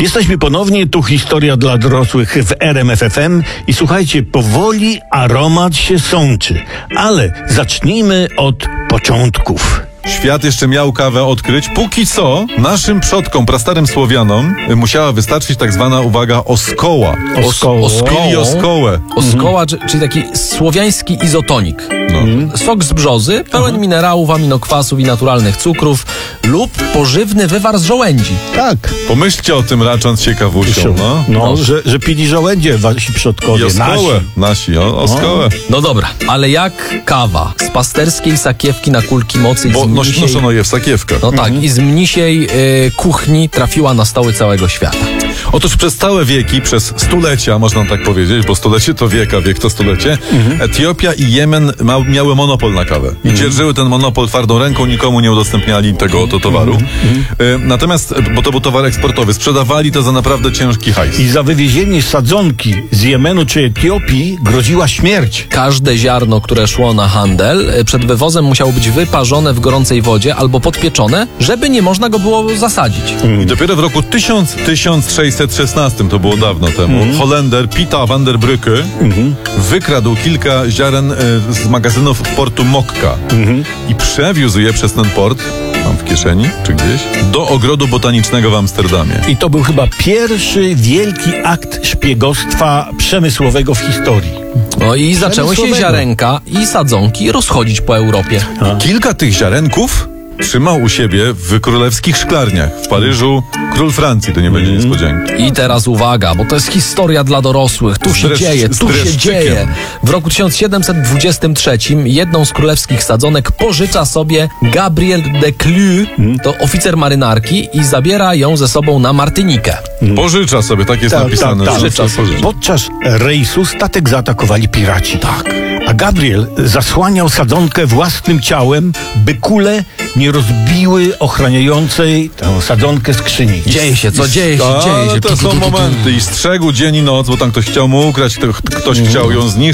Jesteśmy ponownie, tu historia dla dorosłych w RMF FM i słuchajcie, powoli aromat się sączy, ale zacznijmy od początków. Świat jeszcze miał kawę odkryć. Póki co naszym przodkom, prastarym Słowianom, musiała wystarczyć tak zwana, uwaga, oskoła. Pili oskołę. Oskoła, czyli taki słowiański izotonik. Sok z brzozy, pełen minerałów, aminokwasów i naturalnych cukrów lub pożywny wywar z żołędzi. Tak. Pomyślcie o tym, racząc się kawusią. Że pili żołędzie wasi przodkowie. I oskołę. Nasi, oskołę. No dobra, ale jak kawa z pasterskiej sakiewki na kulki mocy i Bo z mnisiej... noszono je w sakiewkach. No tak, i z mnisiej kuchni trafiła na stoły całego świata. Otóż przez całe wieki, przez stulecia, można tak powiedzieć, bo stulecie to wiek, a wiek to stulecie, Etiopia i Jemen miały monopol na kawę. I dzierżyły ten monopol twardą ręką, nikomu nie udostępniali tego oto towaru. Natomiast, bo to był towar eksportowy, sprzedawali to za naprawdę ciężki hajs. I za wywiezienie sadzonki z Jemenu czy Etiopii groziła śmierć. Każde ziarno, które szło na handel, przed wywozem musiało być wyparzone w gorącej wodzie albo podpieczone, żeby nie można go było zasadzić. I dopiero w roku 1616, to było dawno temu, Holender Pieter van der Brücke wykradł kilka ziaren z magazynów w portu Mokka i przewiózł je przez ten port, mam w kieszeni, czy gdzieś, do ogrodu botanicznego w Amsterdamie. I to był chyba pierwszy wielki akt szpiegostwa przemysłowego w historii. No i zaczęły się ziarenka i sadzonki rozchodzić po Europie. Kilka tych ziarenków trzymał u siebie w królewskich szklarniach. W Paryżu król Francji, to nie będzie niespodzianki. I teraz uwaga, bo to jest historia dla dorosłych. Tu się dzieje. W roku 1723 jedną z królewskich sadzonek pożycza sobie Gabriel de Clue, to oficer marynarki, i zabiera ją ze sobą na Martynikę. Pożycza sobie, tak jest napisane. Pożycza sobie. Podczas rejsu statek zaatakowali piraci. Tak. A Gabriel zasłaniał sadzonkę własnym ciałem, by kule nie rozbiły ochraniającej tę sadzonkę skrzyni. Dzieje się. To są momenty. I strzegł dzień i noc, bo tam ktoś chciał mu ukraść, ktoś chciał ją zniszczyć.